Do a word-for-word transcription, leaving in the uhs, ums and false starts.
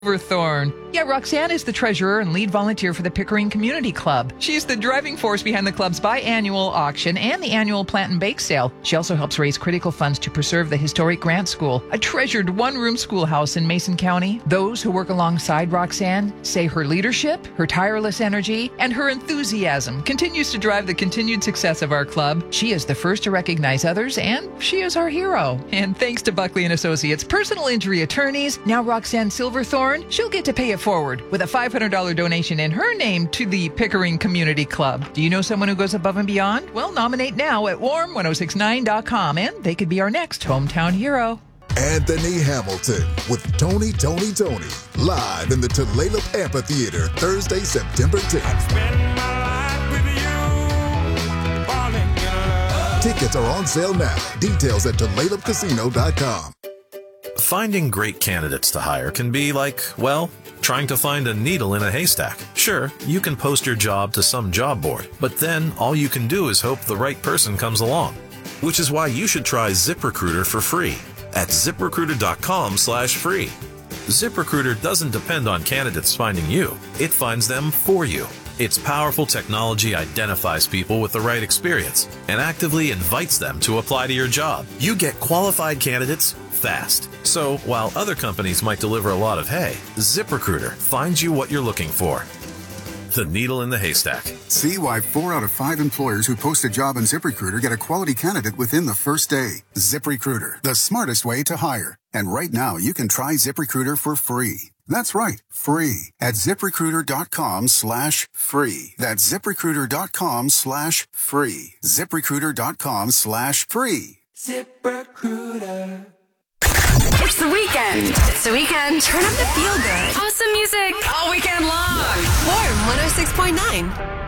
Thorne. Yeah, Roxanne is the treasurer and lead volunteer for the Pickering Community Club. She's the driving force behind the club's biannual auction and the annual plant and bake sale. She also helps raise critical funds to preserve the historic Grant School, a treasured one-room schoolhouse in Mason County. Those who work alongside Roxanne say her leadership, her tireless energy, and her enthusiasm continues to drive the continued success of our club. She is the first to recognize others, and she is our hero. And thanks to Buckley and Associates personal injury attorneys, now Roxanne Silverthorne, she'll get to pay it forward with a five hundred dollars donation in her name to the Pickering Community Club. Do you know someone who goes above and beyond? Well, nominate now at warm ten sixty-nine dot com, and they could be our next hometown hero. Anthony Hamilton with Tony, Tony, Tony, live in the Tulalip Amphitheater, Thursday, September tenth. Tickets are on sale now. Details at tulalip casino dot com. Finding great candidates to hire can be like, well, trying to find a needle in a haystack. Sure, you can post your job to some job board, but then all you can do is hope the right person comes along. Which is why you should try ZipRecruiter for free at ziprecruiter dot com slash free. ZipRecruiter doesn't depend on candidates finding you. It finds them for you. Its powerful technology identifies people with the right experience and actively invites them to apply to your job. You get qualified candidates fast. So while other companies might deliver a lot of hay, ZipRecruiter finds you what you're looking for. The needle in the haystack. See why four out of five employers who post a job on ZipRecruiter get a quality candidate within the first day. ZipRecruiter, the smartest way to hire. And right now, you can try ZipRecruiter for free. That's right, free at ziprecruiter dot com slash free. That's ziprecruiter dot com slash free. ziprecruiter dot com slash free. ZipRecruiter. It's the weekend. It's the weekend. Turn up the feel good. Awesome music all weekend long. Warm one oh six point nine.